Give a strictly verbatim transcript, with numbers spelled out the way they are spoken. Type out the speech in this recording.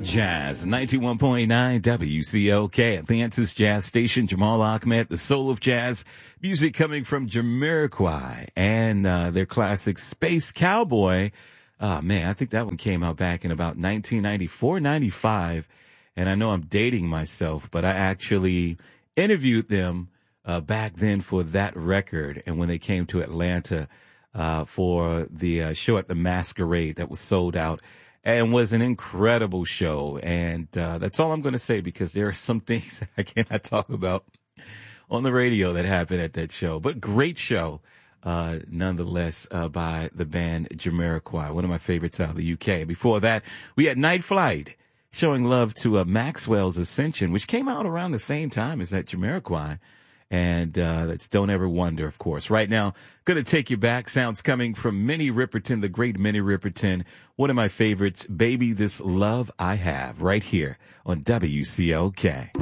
Jazz, ninety-one point nine W C O K, Atlantis Jazz Station. Jamal Ahmed, the soul of jazz. Music coming from Jamiroquai and uh, their classic Space Cowboy. Oh, man, I think that one came out back in about nineteen ninety-four, ninety-five. And I know I'm dating myself, but I actually interviewed them uh, back then for that record. And when they came to Atlanta uh, for the uh, show at the Masquerade that was sold out. And was an incredible show. And uh, that's all I'm going to say, because there are some things that I cannot talk about on the radio that happened at that show. But great show, uh, nonetheless, uh, by the band Jamiroquai, one of my favorites out of the U K. Before that, we had Night Flight, showing love to uh, Maxwell's Ascension, which came out around the same time as that Jamiroquai. And uh, that's Don't Ever Wonder, of course. Right now, going to take you back. Sounds coming from Minnie Riperton, the great Minnie Riperton. One of my favorites, Baby This Love I Have, right here on W C O K.